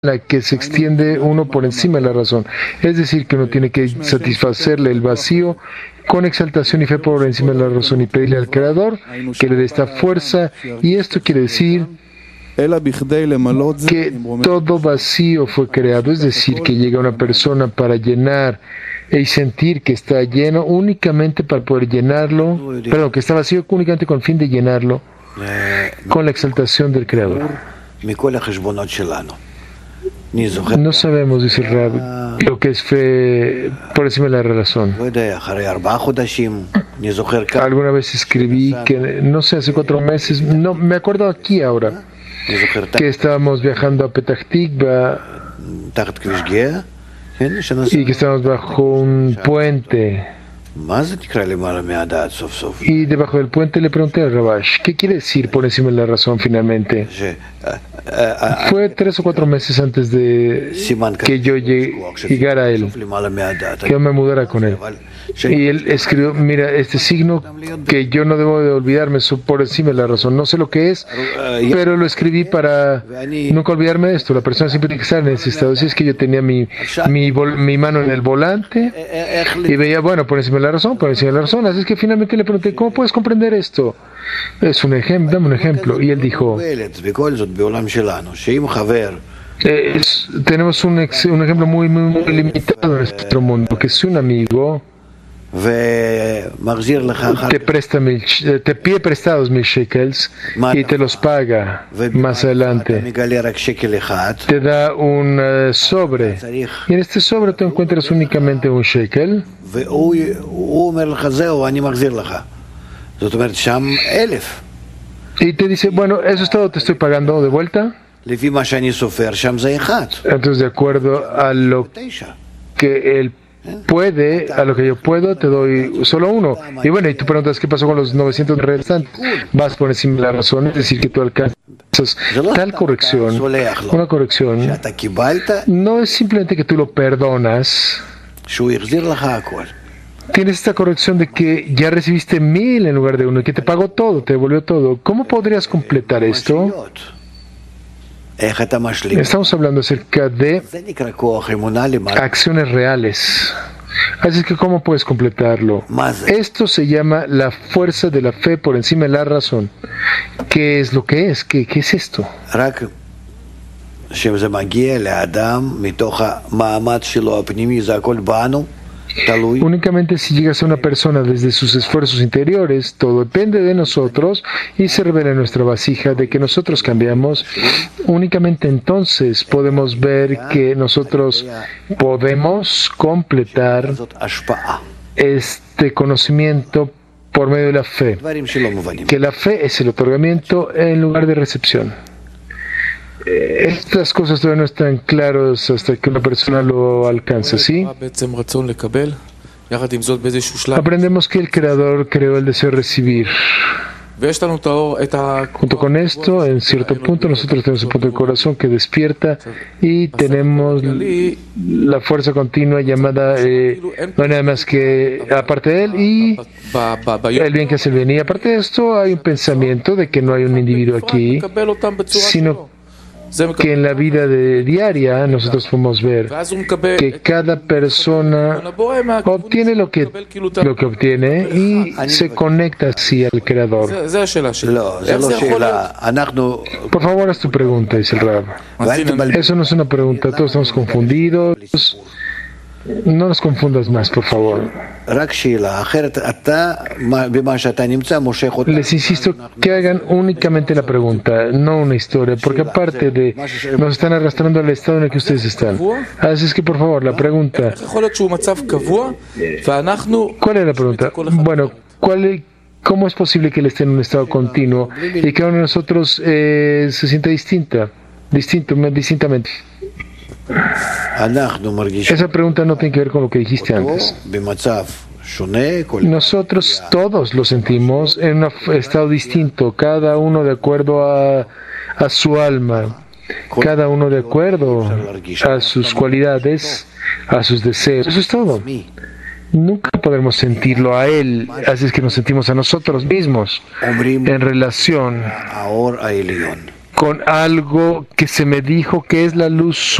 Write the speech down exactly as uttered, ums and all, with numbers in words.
la que se extiende uno por encima de la razón. Es decir, que uno tiene que satisfacerle el vacío con exaltación y fe por encima de la razón y pedirle al Creador que le dé esta fuerza. Y esto quiere decir que todo vacío fue creado, es decir, que llega una persona para llenar y sentir que está lleno únicamente para poder llenarlo, perdón, que está vacío únicamente con el fin de llenarlo con la exaltación del Creador. No sabemos, dice el Rab, lo que es fe por encima de la razón. Alguna vez escribí que, no sé, hace cuatro meses, no me acuerdo aquí ahora, que estábamos viajando a Petah Tikva y que estábamos bajo un puente. Y debajo del puente le pregunté al Rabash, ¿qué quiere decir por encima de la razón finalmente? Fue tres o cuatro meses antes de que yo llegara a él, que yo me mudara con él. Y él escribió, mira, este signo que yo no debo de olvidarme por encima de la razón. No sé lo que es, pero lo escribí para nunca olvidarme de esto. La persona siempre tiene que estar en ese estado. Así es que yo tenía mi, mi, mi mano en el volante y veía, bueno, por encima de la razón, por encima de la razón. Así es que finalmente le pregunté, ¿cómo puedes comprender esto? Es un ejemplo, dame un ejemplo. Y él dijo, eh, es, tenemos un, ex, un ejemplo muy, muy, muy limitado en nuestro mundo, que es un amigo te presta mil, te pide prestados mil shekels y te los paga más adelante. Te da un uh, sobre y en este sobre tú encuentras únicamente un shekel. Y te dice, bueno, eso es todo, te estoy pagando de vuelta. Entonces, de acuerdo a lo que él puede, a lo que yo puedo, te doy solo uno. Y bueno, y tú preguntas qué pasó con los novecientos restantes. Vas por encima de la razón, es decir, que tú alcanzas tal corrección. Una corrección no es simplemente que tú lo perdonas. Tienes esta corrección de que ya recibiste mil en lugar de uno y que te pagó todo, te devolvió todo. ¿Cómo podrías completar esto? Estamos hablando acerca de acciones reales. Así que, ¿cómo puedes completarlo? Esto se llama la fuerza de la fe por encima de la razón. ¿Qué es lo que es? ¿Qué, qué es esto? Únicamente si llegas a una persona desde sus esfuerzos interiores, todo depende de nosotros y se revela en nuestra vasija de que nosotros cambiamos. Únicamente entonces podemos ver que nosotros podemos completar este conocimiento por medio de la fe, que la fe es el otorgamiento en lugar de recepción. Estas cosas todavía no están claras hasta que una persona lo alcanza, ¿sí? Aprendemos que el Creador creó el deseo de recibir. Junto con esto, en cierto punto, nosotros tenemos un punto de corazón que despierta y tenemos la fuerza continua llamada, eh, no hay nada más que aparte de él y el bien que hace el bien. Y aparte de esto, hay un pensamiento de que no hay un individuo aquí, sino que en la vida de diaria nosotros podemos ver que cada persona obtiene lo que, lo que obtiene y se conecta así al Creador. Por favor, haz tu pregunta, dice el Rab. Eso no es una pregunta, todos estamos confundidos. No nos confundas más, por favor. Les insisto que hagan únicamente la pregunta, no una historia, porque aparte de nos están arrastrando al estado en el que ustedes están. Así es que, por favor, la pregunta. ¿Cuál es la pregunta? Bueno, ¿cuál es, ¿cómo es posible que él esté en un estado continuo y que cada uno de nosotros eh, se sienta distinta, distinto, distintamente? Esa pregunta no tiene que ver con lo que dijiste antes. Nosotros todos lo sentimos en un estado distinto, cada uno de acuerdo a, a su alma, cada uno de acuerdo a sus cualidades, a sus deseos. Eso es todo. Nunca podremos sentirlo a él, así es que nos sentimos a nosotros mismos en relación con algo que se me dijo que es la luz